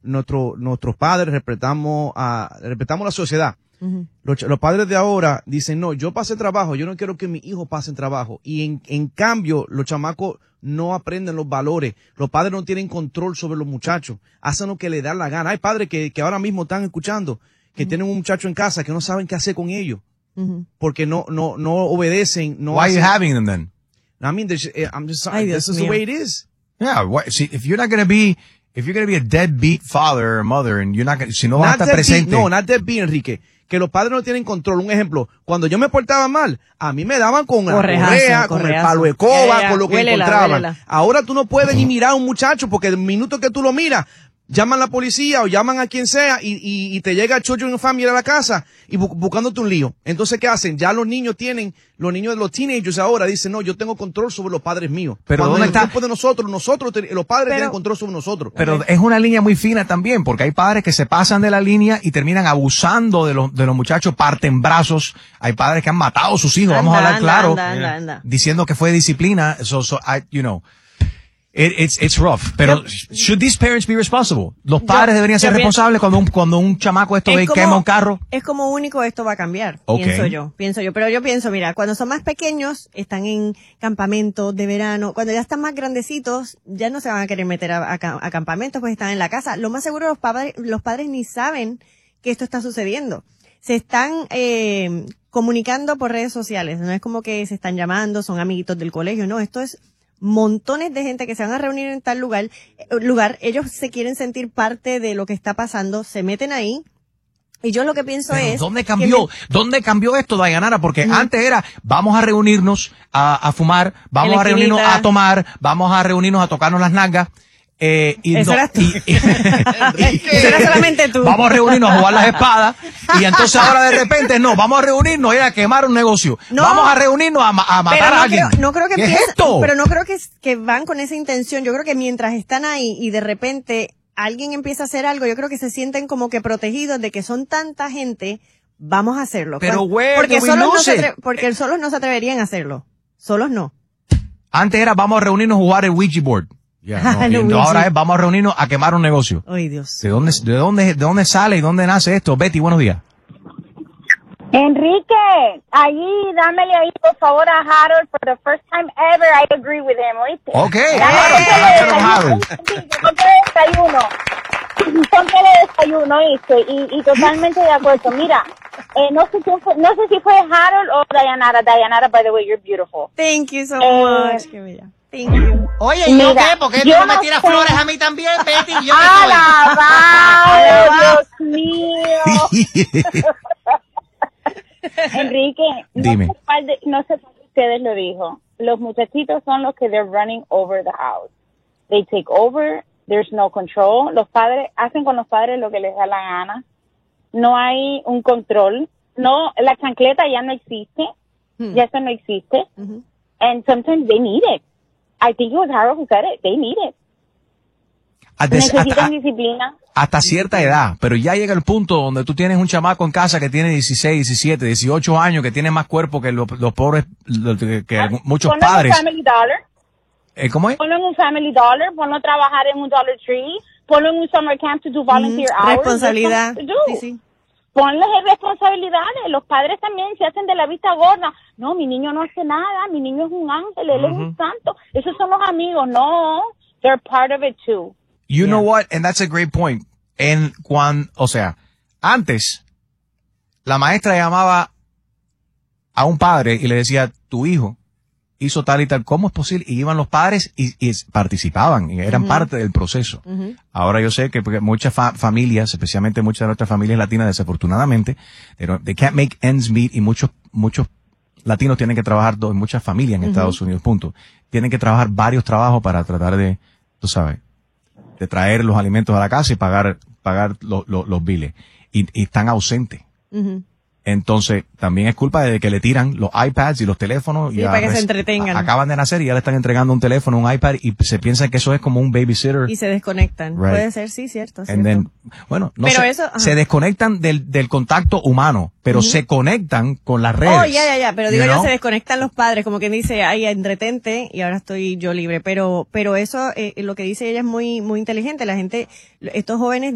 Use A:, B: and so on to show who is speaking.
A: nuestros padres, respetamos la sociedad.
B: Uh-huh.
A: Los padres de ahora dicen, no, yo pasé trabajo, yo no quiero que mis hijos pasen trabajo. Y en cambio, los chamacos no aprenden los valores. Los padres no tienen control sobre los muchachos. Hacen lo que les da la gana. Hay padres que ahora mismo están escuchando, que tienen un muchacho en casa que no saben qué hacer con ellos.
B: Uh-huh.
A: Porque no obedecen. No
C: Why are you
A: hacen.
C: having them then?
A: I mean, I'm just
B: Ay,
A: sorry.
B: Dios
A: This is the
B: mío.
A: way it is.
C: Yeah, see, if you're gonna be a deadbeat father or mother and you're not gonna, si no vas a estar presente.
A: Not deadbeat, Enrique. Que los padres no tienen control. Un ejemplo, cuando yo me portaba mal, a mí me daban con la correa, con el palo de escoba, con lo que encontraban. Ahora tú no puedes ni mirar a un muchacho porque el minuto que tú lo miras, llaman a la policía o llaman a quien sea y te llega el Children and Family a la casa y buscándote un lío. Entonces, ¿qué hacen? Ya los niños de los teenagers ahora dicen, no, yo tengo control sobre los padres míos.
C: Pero
A: cuando
C: ¿dónde
A: en el
C: está?
A: tiempo de nosotros, los padres tienen control sobre nosotros.
C: Pero es una línea muy fina también, porque hay padres que se pasan de la línea y terminan abusando de los muchachos, parten brazos. Hay padres que han matado a sus hijos, vamos a hablar claro, diciendo que fue disciplina. It's rough. Pero should these parents be responsible? Los padres deberían ser responsables cuando un chamaco quema un carro.
B: Es como único esto va a cambiar, pienso yo. Pero yo pienso, mira, cuando son más pequeños, están en campamentos de verano. Cuando ya están más grandecitos, ya no se van a querer meter a campamentos, pues están en la casa. Lo más seguro, los padres ni saben que esto está sucediendo. Se están comunicando por redes sociales. No es como que se están llamando, son amiguitos del colegio. No, esto es montones de gente que se van a reunir en tal lugar, ellos se quieren sentir parte de lo que está pasando, se meten ahí, y yo lo que pienso es...
C: ¿Dónde cambió esto, Dayanara? Porque antes era, vamos a reunirnos a fumar, vamos a reunirnos a tomar, vamos a reunirnos a tocarnos las nalgas.
B: Eso eras tú. Eso era solamente tú.
C: Vamos a reunirnos a jugar las espadas y entonces ahora de repente vamos a reunirnos a quemar un negocio. No, vamos a reunirnos a matar a alguien.
B: No creo que
C: ¿Qué es esto?
B: Pero no creo que van con esa intención. Yo creo que mientras están ahí y de repente alguien empieza a hacer algo, yo creo que se sienten como que protegidos de que son tanta gente, vamos a hacerlo.
C: Pero
B: porque solos no se atreverían a hacerlo. Solos no.
C: Antes era vamos a reunirnos a jugar el Ouija board. Ahora vamos a reunirnos a quemar un negocio.
B: Ay, Dios.
C: ¿De dónde sale y dónde nace esto? Betty, buenos días.
D: Enrique, allí dámele ahí por favor a Harold. For the first time ever, I agree with him, ¿oíste?
C: Okay.
D: Póntele desayuno, ¿oíste? Y totalmente de acuerdo. Mira, no sé si fue Harold o Dayanara. Dayanara, by the way, you're beautiful.
B: Thank you so much. Qué bella. Thank you.
E: Oye, ¿y yo qué? ¿Por qué tú no me tiras flores a mí también, Betty? ¿Yo
D: Dios mío! Enrique,
C: dime.
D: No sé cuál de ustedes lo dijo. Los muchachitos son los que they're running over the house. They take over, there's no control. Los padres hacen con los padres lo que les da la gana. No hay un control. No, la chancleta ya no existe. Ya eso no existe. And sometimes they need it. I think it was Harold who said it. They need it. Necesitan disciplina.
C: Hasta cierta edad, pero ya llega el punto donde tú tienes un chamaco en casa que tiene 16, 17, 18 años, que tiene más cuerpo que los pobres, que muchos padres.
D: Ponlo en un Family Dollar.
C: ¿Cómo es?
D: Ponlo en un Family Dollar, ponlo a trabajar en un Dollar Tree, ponlo en un summer camp to do volunteer hours.
B: Responsabilidad. Sí.
D: Ponles responsabilidades. Los padres también se hacen de la vista gorda. No, mi niño no hace nada, mi niño es un ángel, él es un santo. Esos son los amigos. No, they're part of it too.
C: You know what? And that's a great point. Antes, la maestra llamaba a un padre y le decía, tu hijo hizo tal y tal, ¿cómo es posible? Y iban los padres y participaban, y eran parte del proceso. Ahora yo sé que porque muchas familias, especialmente muchas de nuestras familias latinas, desafortunadamente, they can't make ends meet, y muchos latinos tienen que trabajar, muchas familias en Estados Unidos, tienen que trabajar varios trabajos para tratar de, tú sabes, de traer los alimentos a la casa y pagar los biles. Y están ausentes. Entonces, también es culpa de que le tiran los iPads y los teléfonos.
B: Sí, para que se entretengan.
C: Acaban de nacer y ya le están entregando un teléfono, un iPad, y se piensa que eso es como un babysitter.
B: Y se desconectan.
C: Right.
B: Puede ser, sí, cierto.
C: Se desconectan del contacto humano, pero se conectan con las redes.
B: Oh, ya. Pero digo yo, se desconectan los padres, como quien dice, ay, entretente, y ahora estoy yo libre. Pero eso, lo que dice ella es muy, muy inteligente. La gente, estos jóvenes